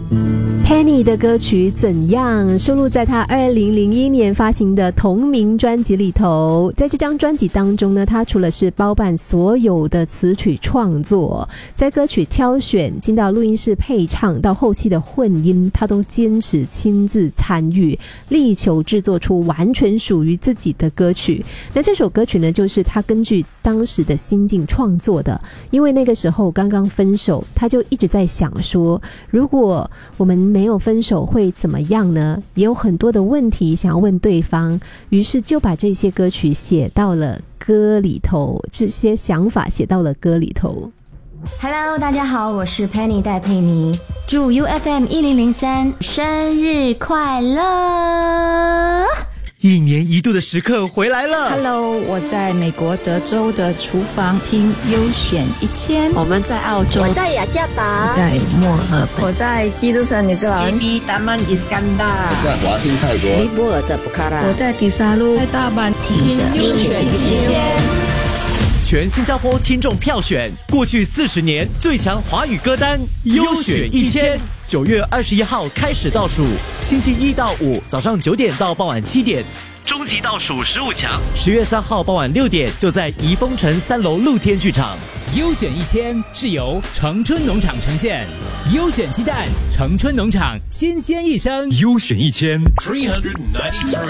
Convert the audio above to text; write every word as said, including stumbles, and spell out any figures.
Penny 的歌曲怎样收录在他二零零一年发行的同名专辑里头。在这张专辑当中呢，他除了是包办所有的词曲创作，在歌曲挑选进到录音室配唱到后期的混音，他都坚持亲自参与，力求制作出完全属于自己的歌曲。那这首歌曲呢，就是他根据当时的心境创作的，因为那个时候刚刚分手，他就一直在想说，如果我们没有分手会怎么样呢？也有很多的问题想要问对方，于是就把这些歌曲写到了歌里头，这些想法写到了歌里头。 Hello， 大家好，我是 Penny 戴佩妮，祝 U F M 一零零三生日快乐！ 一年一度的时刻回来了。 Hello， 我在美国德州的厨房听优选一千。 我们在澳洲， 我在雅加达， 我在墨尔本， 我在基督城女士兰， 我在华欣泰国， 尼泊尔的布卡拉， 我在迪沙路， 在大阪听着优选一千。 全新加坡听众票选过去四十年最强华语歌单优选一千，九月二十一号开始倒数，星期一到五早上九点到傍晚七点，终极倒数十五强，十月三号傍晚六点就在怡丰城三楼露天剧场。 优选一千是由城春农场呈现，优选鸡蛋，城春农场新鲜一生。 优选一千三百九十三